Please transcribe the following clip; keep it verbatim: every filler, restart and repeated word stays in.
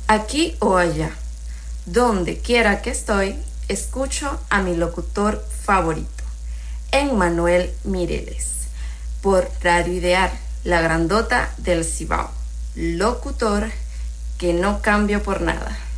Aquí o allá, donde quiera que estoy, escucho a mi locutor favorito, Emmanuel Mireles, por Radio Ideal, la grandota del Cibao, locutor que no cambio por nada.